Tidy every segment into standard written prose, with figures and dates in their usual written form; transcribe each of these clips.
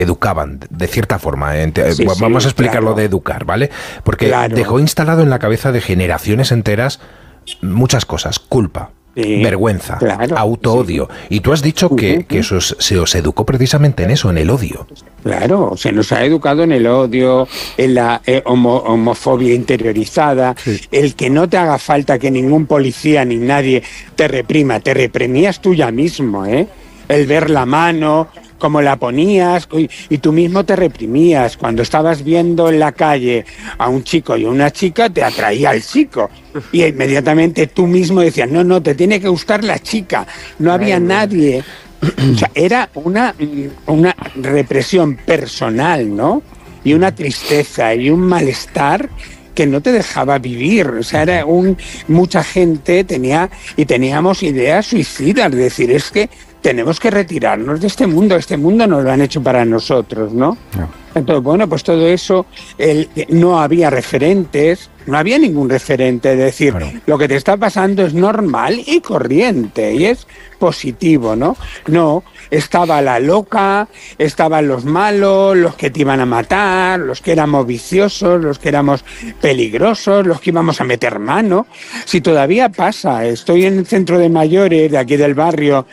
educaban de cierta forma. Vamos a explicarlo de educar, ¿vale? Porque dejó instalado en la cabeza de generaciones enteras muchas cosas. Culpa, vergüenza, autoodio. Y tú has dicho que se os educó precisamente en eso, en el odio. Claro, se nos ha educado en el odio, en la homofobia interiorizada, el que no te haga falta que ningún policía ni nadie te reprima, te reprimías tú ya mismo, el ver la mano, cómo la ponías, y tú mismo te reprimías. Cuando estabas viendo en la calle a un chico y a una chica, te atraía al chico. Y inmediatamente tú mismo decías, no, te tiene que gustar la chica. No había nadie. O sea, era una represión personal, ¿no? Y una tristeza y un malestar que no te dejaba vivir. O sea, mucha gente teníamos ideas suicidas, de decir, es que tenemos que retirarnos de este mundo nos lo han hecho para nosotros, ¿no? Entonces, bueno, pues todo eso, no había referentes, no había ningún referente, es decir, lo que te está pasando es normal y corriente, y es positivo, ¿no? No, estaba la loca, estaban los malos, los que te iban a matar, los que éramos viciosos, los que éramos peligrosos, los que íbamos a meter mano. Si todavía pasa, estoy en el centro de mayores de aquí del barrio,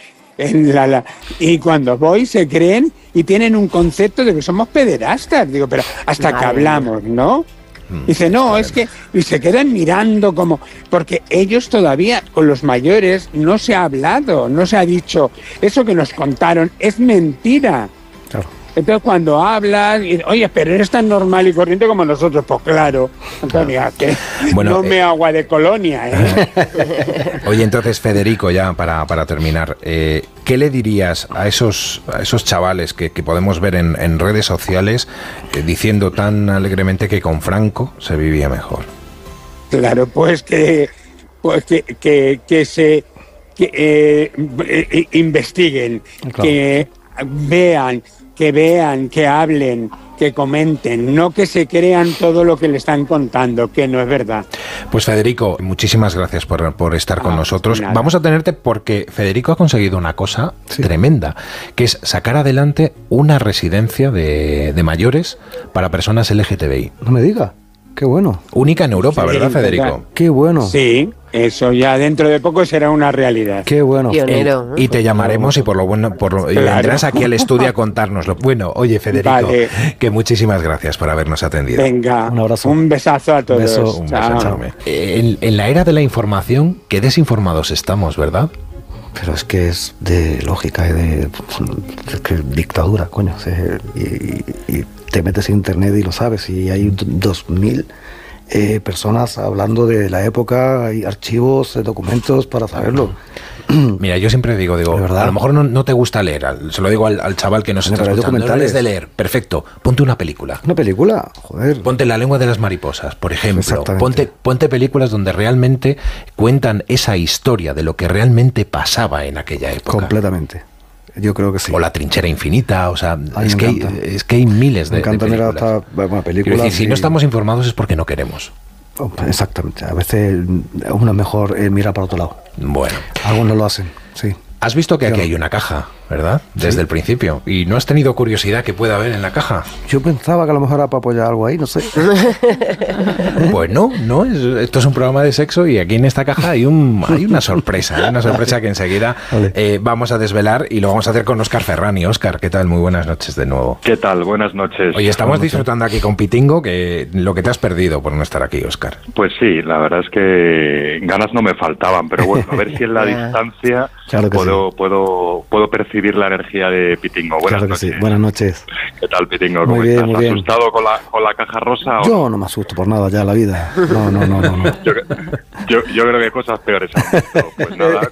y cuando voy se creen y tienen un concepto de que somos pederastas. Digo, pero hasta que hablamos, ¿no? Dice, no, es que... Y se quedan mirando como... Porque ellos todavía, con los mayores, no se ha hablado, no se ha dicho, eso que nos contaron es mentira. Claro. Entonces cuando hablas, oye, pero eres tan normal y corriente como nosotros, pues claro, Antonio, que no me agua de colonia, Oye, entonces, Federico, ya para terminar, ¿qué le dirías a esos chavales que podemos ver en redes sociales diciendo tan alegremente que con Franco se vivía mejor? Claro, pues que investiguen, claro, que vean, que hablen, que comenten, no que se crean todo lo que le están contando, que no es verdad. Pues Federico, muchísimas gracias por estar con nosotros. Nada. Vamos a tenerte porque Federico ha conseguido una cosa tremenda, que es sacar adelante una residencia de mayores para personas LGTBI. No me diga. Qué bueno. Única en Europa, ¿verdad, Federico? ¿Verdad? Qué bueno. Sí, eso ya dentro de poco será una realidad. Qué bueno. Pionero, y te llamaremos y y vendrás aquí al estudio a contárnoslo. Bueno, oye, Federico, que muchísimas gracias por habernos atendido. Venga, un abrazo. Un besazo a todos. Un beso enorme. En la era de la información, qué desinformados estamos, ¿verdad? Pero es que es de lógica, es que dictadura, coño. Y te metes en internet y lo sabes, y hay 2000 personas hablando de la época, hay archivos, documentos para saberlo. Mira, yo siempre digo, a lo mejor no te gusta leer, se lo digo al chaval que nos está escuchando, no eres de leer, perfecto, ponte una película. ¿Una película? Joder. Ponte La lengua de las mariposas, por ejemplo. Ponte películas donde realmente cuentan esa historia de lo que realmente pasaba en aquella época. Completamente. Yo creo que sí. O La trinchera infinita, o sea, es que hay miles de películas. Una película. Quiero decir, si no estamos informados es porque no queremos. Exactamente. A veces uno mejor mira para otro lado. Bueno. Algunos lo hacen, sí. Has visto que aquí hay una caja, ¿verdad? Desde el principio. ¿Y no has tenido curiosidad que pueda haber en la caja? Yo pensaba que a lo mejor era para apoyar algo ahí, no sé. Pues no, esto es un programa de sexo y aquí en esta caja hay una sorpresa, que enseguida vamos a desvelar y lo vamos a hacer con Óscar Ferrani. Óscar, ¿qué tal? Muy buenas noches de nuevo. ¿Qué tal? Buenas noches. Oye, estamos disfrutando aquí con Pitingo, que lo que te has perdido por no estar aquí, Óscar. Pues sí, la verdad es que ganas no me faltaban, pero bueno, a ver si en la distancia puedo percibir la energía de Pitingo. Buenas noches. Sí. Buenas noches. ¿Qué tal, Pitingo? ¿Cómo estás? Muy bien. ¿Asustado con la caja rosa? Yo no me asusto por nada ya en la vida. No. Yo creo que cosas peores han visto. Pues nada,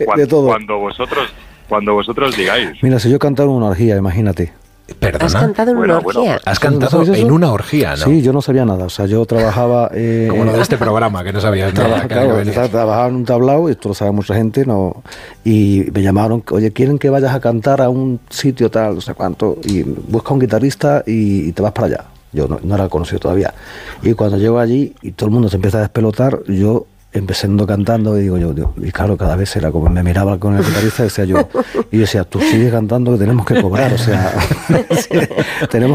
cuando vosotros digáis. Mira, si yo cantara una orgía, imagínate. ¿Perdona? ¿Has cantado en una orgía? ¿Has cantado en una orgía, no? Sí, yo no sabía nada. O sea, yo trabajaba... como lo de este programa, que no sabías nada. Claro, trabajaba en un tablao, y esto lo sabe mucha gente, ¿no? Y me llamaron, oye, quieren que vayas a cantar a un sitio tal, no sé cuánto, y busca un guitarrista y te vas para allá. Yo no era conocido todavía. Y cuando llego allí y todo el mundo se empieza a despelotar, yo empezando cantando y digo yo, y claro, cada vez era como me miraba con el guitarrista y decía yo, tú sigues cantando que tenemos que cobrar, o sea, tenemos